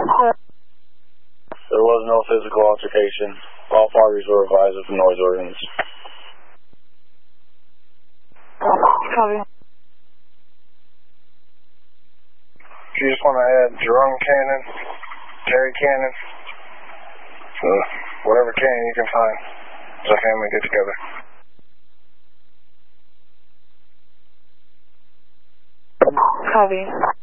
There was no physical altercation. All parties were advised of the noise ordinance. Copy. If you just want to add Jerome Cannon, Terry Cannon, whatever Cannon you can find, as a family get together. Copy.